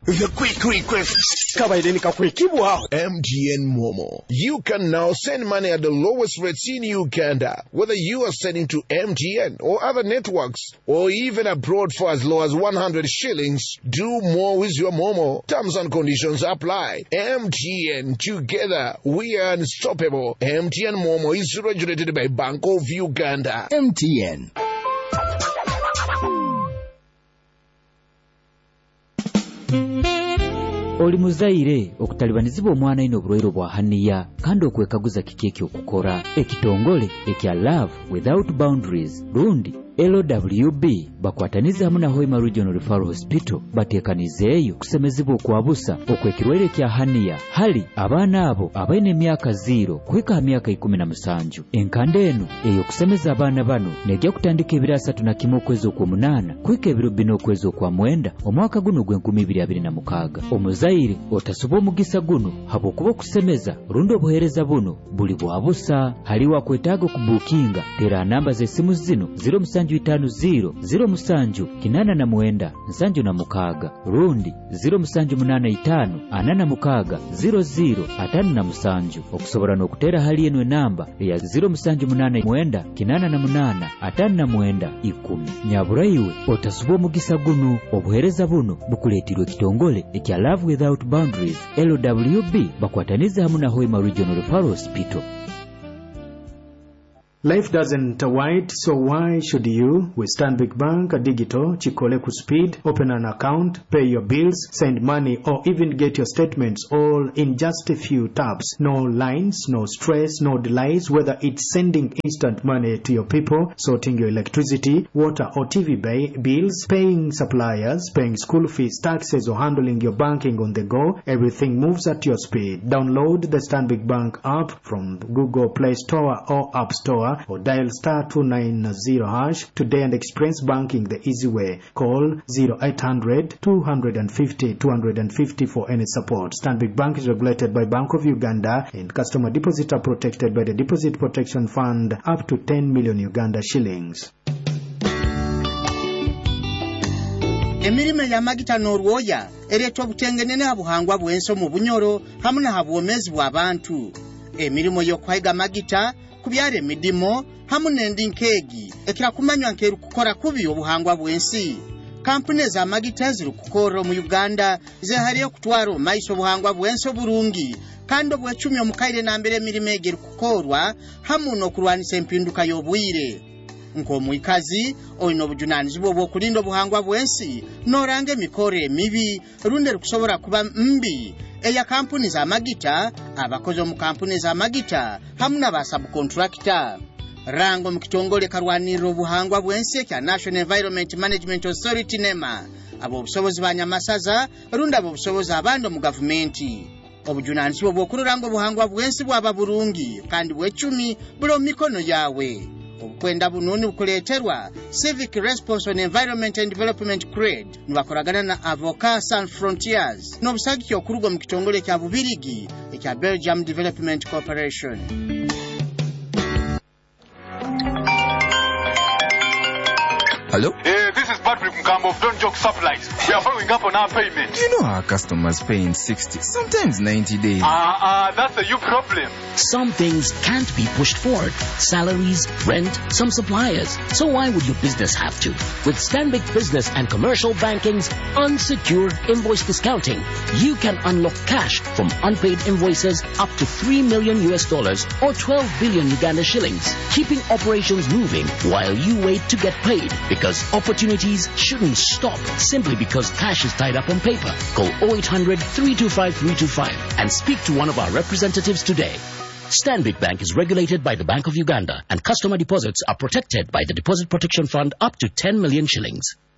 The quick request. MTN Momo. You can now send money at the lowest rates in Uganda, whether you are sending to MTN or other networks, or even abroad for as low as 100 shillings. Do more with your Momo. Terms and conditions apply. MTN, together we are unstoppable. MTN Momo is regulated by Bank of Uganda. MTN. Oli muzaire okutalibanizibwa omwana ino obulwaire bwa haniya kandi okwekaguza kiki okukora ekitongole ekya Love Without Boundaries lundi LWB bakwataniza hamu na Hoima Regional Referral Hospital batekanizeeyo kusemezibwa okwabusa okwekirwaire kya haniya hali abaana abo abaine emyaka 0 kuhika myaka 17. Enkande eno eyo kusemeza abaana bano nejja kutandika ebiro 31 okwezi okwomunana kuhika ebiro 4 okwezi okwamwenda omwaka guno gw'2026. Omuzaire otasuba omugisa guno habwokuba okusemeza rundi obuheereza buno buli bwabusa. Haliwo kwetaaga okubuukinga tera namba z'essimu zino 0750-889-76 rundi 0785-86-0057 okusobola n'okuteera hali eno enamba eya 0789-889-5910. Nyabula iwe otasuba omugisa guno obuheereza buno bukuleetirwa ekitongole ekya Love Without Boundaries LWB bakwataniza hamu na Hoima Regional Referral Hospital. Life doesn't wait, so why should you? With Stanbic Bank Digital, Chikole ku speed, open an account, pay your bills, send money, or even get your statements all in just a few taps. No lines, no stress, no delays, whether it's sending instant money to your people, sorting your electricity, water or TV bills, paying suppliers, paying school fees, taxes, or handling your banking on the go. Everything moves at your speed. Download the Stanbic Bank app from Google Play Store or App Store, or dial *290# today and experience banking the easy way. Call 0800-250-250 for any support. Stanbic Bank is regulated by Bank of Uganda, and customer deposits are protected by the Deposit Protection Fund up to 10 million Uganda shillings. Emirime ya magita n'olwoya ereetwa obutengenene abuhangwa bw'enso mu bunyoro hamu na habwomezi bw'abantu. Emirimo y'okwayiga magita kubyara emidimo hamu n'endinkeegi ekira kumanywa nkeru kukora kubi obuhangwa bw'ensi. Kampuni za magita ziri kukora mu Uganda zehariyo kutwara omaiso obuhangwa bw'ensi obulungi kandi obw'ecumi omukaire nambere emirime egiri kukorwa hamu n'okulwanisa empinduka y'obwire. Nk'omwikazi olina obujunaanizibwa obw'okulinda obuhangwa bw'ensi n'oranga emikore emibi rundi kusobora kuba mbi eya kampuni za magita, abakozi mu kampuni za magita hamu n'abasubcontractor. Rango mu kitongole karwanirira obuhangwa bw'ensi kya National Environment Management Authority NEMA, ab'obusobozi banyamasaza rundi ab'obusobozi abandi mu gavumenti. Obujunaanizibwa bw'okuluranga obuhangwa bw'ensi bwaba bulungi kandi bw'ecumi buli mu mikono yawe. Obukwenda bununi bukuleeterwa Civic Response on Environment and Development CRED nibakoragana na Avocats Sans Frontiers n'obusagiki okuruga mu kitongole kya Bubirigi ekya Belgium Development Corporation. Hello? This is Patrick Mkambo of Don't Joke Supplies. We are following up on our payment. You know our customers pay in 60, sometimes 90 days. That's a you problem. Some things can't be pushed forward. Salaries, rent, some suppliers. So why would your business have to? With Stanbic Business and Commercial Banking's unsecured invoice discounting, you can unlock cash from unpaid invoices up to $3 million or 12 billion Uganda shillings, keeping operations moving while you wait to get paid. Because opportunities shouldn't stop simply because cash is tied up on paper. Call 0800-325-325 and speak to one of our representatives today. Stanbic Bank is regulated by the Bank of Uganda, and customer deposits are protected by the Deposit Protection Fund up to 10 million shillings.